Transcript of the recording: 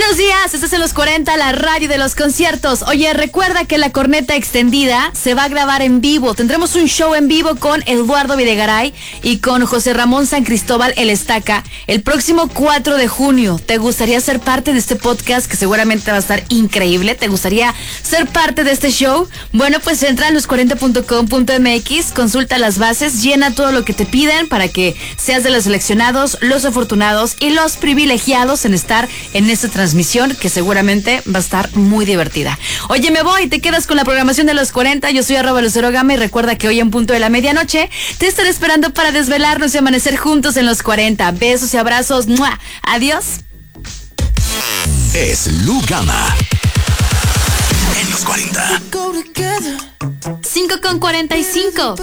Buenos días, estás en Los 40, la radio de los conciertos. Oye, recuerda que la corneta extendida se va a grabar en vivo. Tendremos un show en vivo con Eduardo Videgaray y con José Ramón San Cristóbal El Estaca el próximo 4 de junio. ¿Te gustaría ser parte de este podcast que seguramente va a estar increíble? ¿Te gustaría ser parte de este show? Bueno, pues entra a los40.com.mx, consulta las bases, llena todo lo que te piden para que seas de los seleccionados, los afortunados y los privilegiados en estar en esta transmisión que seguramente va a estar muy divertida. Oye, me voy, te quedas con la programación de Los 40. Yo soy @LuceroGama y recuerda que hoy en punto de la medianoche te estaré esperando para desvelarnos y amanecer juntos en Los 40. Besos y abrazos. ¡Mua! Adiós. Es Lu Gama en Los 40. 5:45.